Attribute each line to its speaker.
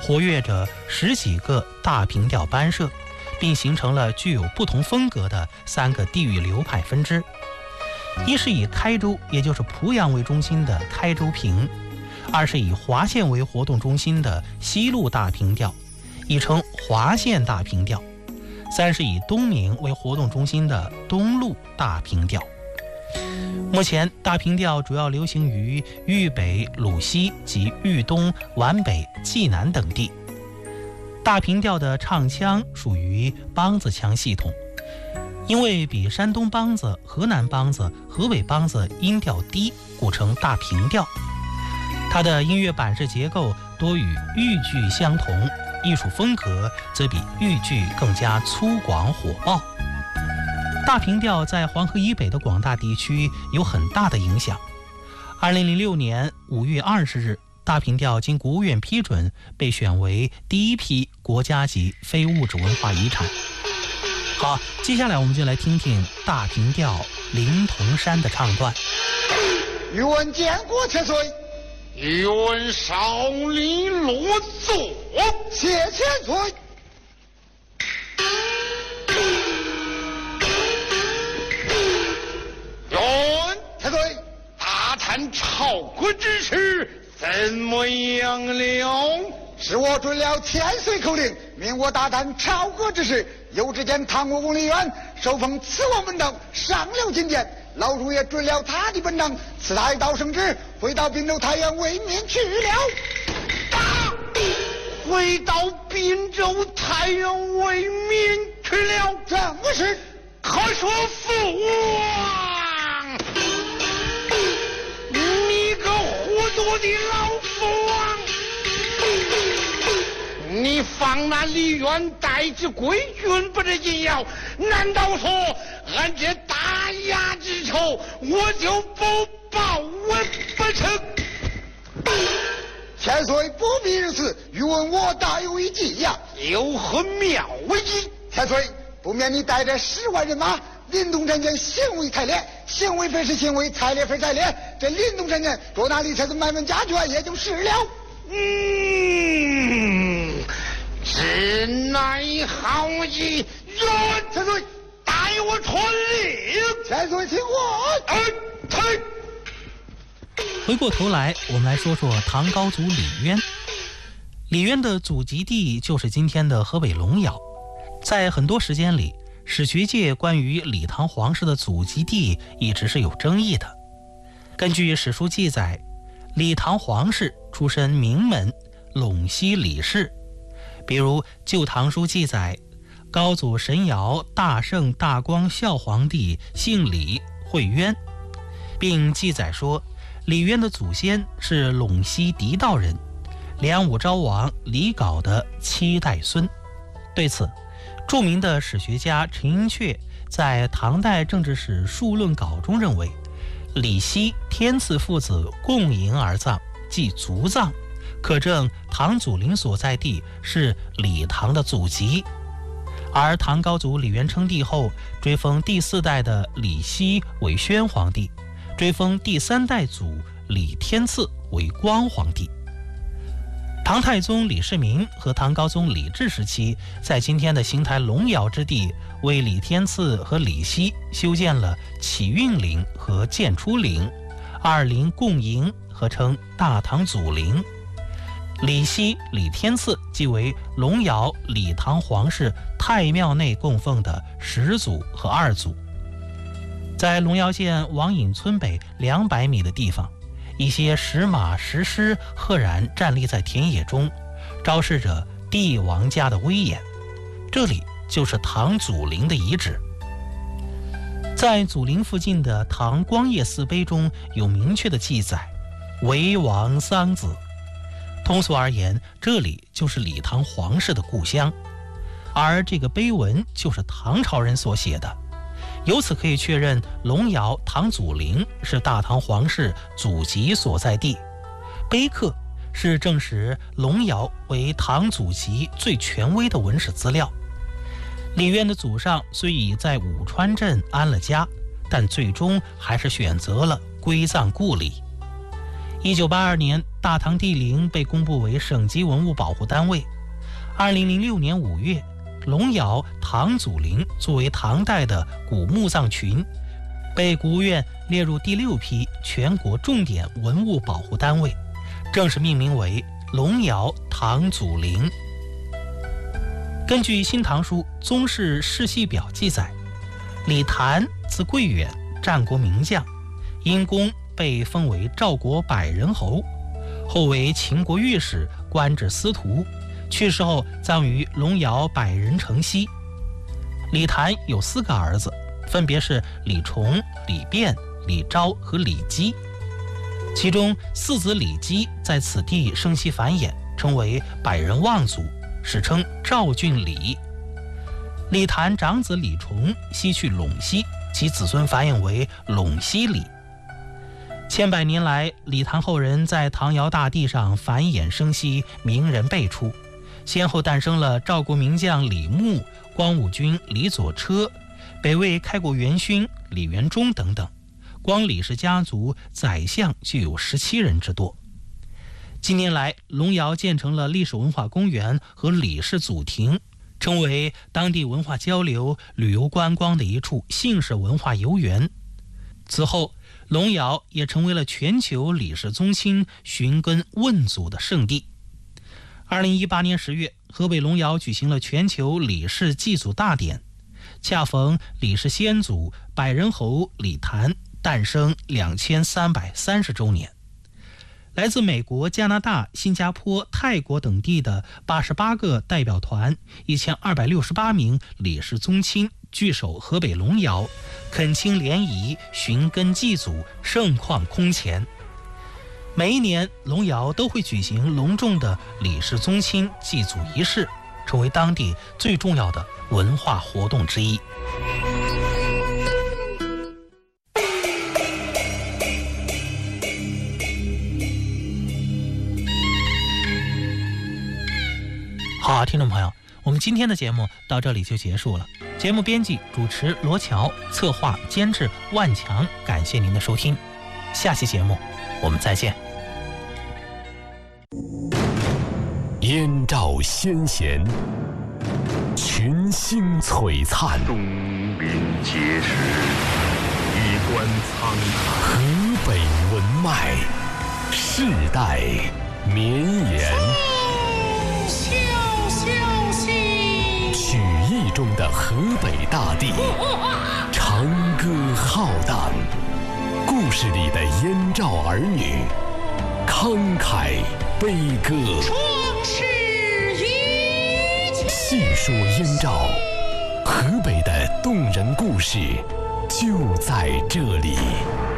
Speaker 1: 活跃着10几个大平调班社，并形成了具有不同风格的3个地域流派分支。一是以开州，也就是濮阳为中心的开州评；二是以华县为活动中心的西路大平调，亦称华县大平调；三是以东宁为活动中心的东路大平调。目前大平调主要流行于豫北、鲁西及豫东、皖北、冀南等地。大平调的唱腔属于梆子腔系统，因为比山东梆子、河南梆子、河北梆子音调低，故称大平调。它的音乐版式结构多与豫剧相同，艺术风格则比豫剧更加粗犷火爆。大平调在黄河以北的广大地区有很大的影响。2006年5月20日，大平调经国务院批准，被选为第一批国家级非物质文化遗产。好，接下来我们就来听听大平调灵童山的唱段。
Speaker 2: 欲闻建国千岁，
Speaker 3: 欲闻少林落座，
Speaker 2: 谢千岁。
Speaker 3: 愿
Speaker 2: 千岁，
Speaker 3: 大参朝国之事怎么样了？
Speaker 2: 是我准了千岁口令，命我大参朝歌之事。有只见唐国公李渊受封慈王本等，上了金殿，老主也准了他的本章，赐他一道圣旨，回到滨州太原为民去了。
Speaker 3: 回到滨州太原为民去了，
Speaker 2: 正是。
Speaker 3: 可说父王，你个糊涂的老父王，你放那李渊带着归军不是紧要？难道说俺这大牙之仇我就不报我不成？
Speaker 2: 千岁不必如此，欲问我大有一计呀。
Speaker 3: 有何妙计？
Speaker 2: 千岁，不免你带着10万人马，林东山前行为太烈，行为非是行为，太烈非太烈。这林东山前捉拿李才子买文家眷，也就是了。
Speaker 3: 这乃好计。
Speaker 2: 千岁，
Speaker 3: 带我传令。
Speaker 2: 千岁，请我。
Speaker 1: 回过头来，我们来说说唐高祖李渊。李渊的祖籍地就是今天的河北龙窑。在很多时间里，史学界关于李唐皇室的祖籍地一直是有争议的。根据史书记载，李唐皇室出身名门陇西李氏。比如《旧唐书》记载，高祖神尧大圣大光孝皇帝姓李，讳渊，并记载说李渊的祖先是陇西狄道人，梁武昭王李杲的7代孙。对此，著名的史学家陈寅恪在《唐代政治史述论稿》中认为，李熙、天赐父子共营而葬，即族葬，可证唐祖陵所在地是李唐的祖籍。而唐高祖李渊称帝后，追封第4代的李熙为宣皇帝，追封第3代祖李天赐为光皇帝。唐太宗李世民和唐高宗李治时期，在今天的邢台龙窑之地，为李天赐和李熙修建了启运陵和建初陵，2陵共营，合称大唐祖陵。李熙、李天赐即为龙窑李唐皇室太庙内供奉的始祖和2祖。在龙窑县王隐村北200米的地方，一些石马石狮赫然站立在田野中，昭示着帝王家的威严。这里就是唐祖陵的遗址。在祖陵附近的唐光业寺碑中有明确的记载，为王桑梓。通俗而言，这里就是李唐皇室的故乡，而这个碑文就是唐朝人所写的。由此可以确认，龙窑唐祖陵是大唐皇室祖籍所在地。碑刻是证实龙窑为唐祖籍最权威的文史资料。李渊的祖上虽已在武川镇安了家，但最终还是选择了归葬故里。 1982年，大唐帝陵被公布为省级文物保护单位。2006年5月，龙窑唐祖陵作为唐代的古墓葬群，被国务院列入第6批全国重点文物保护单位，正式命名为龙窑唐祖陵。根据《新唐书·宗室世系表》记载，李谭字贵远，战国名将，因功被封为赵国百人侯，后为秦国御史，官至司徒。去世后葬于龙窑百人城西。李谭有4个儿子，分别是李崇、李昪、李昭和李基。其中4子李基在此地生息繁衍，称为百人望族，史称赵郡李。李谭长子李崇西去陇西，其子孙繁衍为陇西李。千百年来，李谭后人在唐尧大地上繁衍生息，名人辈出，先后诞生了赵国名将李牧、光武军李左车、北魏开国元勋李元忠等等，光李氏家族宰相就有17人之多。近年来，龙窑建成了历史文化公园和李氏祖庭，成为当地文化交流、旅游观光的一处姓氏文化游园。此后，龙窑也成为了全球李氏宗亲寻根问祖的圣地。2018年10月，河北龙窑举行了全球李氏祭祖大典，恰逢李氏先祖百人侯李谭诞生2330周年。来自美国、加拿大、新加坡、泰国等地的88个代表团，1268名李氏宗亲聚首河北龙窑，恳亲联谊，寻根祭祖，盛况空前。每一年，龙窑都会举行隆重的李氏宗亲祭祖仪式，成为当地最重要的文化活动之一。好，听众朋友，我们今天的节目到这里就结束了。节目编辑、主持罗乔，策划、监制万强，感谢您的收听。下期节目我们再见。
Speaker 4: 燕赵先贤，群星璀璨，
Speaker 5: 东临碣石，衣冠苍苍。
Speaker 4: 河北文脉，世代绵延。曲艺中的河北大地，长歌浩荡；故事里的燕赵儿女，慷慨悲歌。细说燕赵，河北的动人故事就在这里。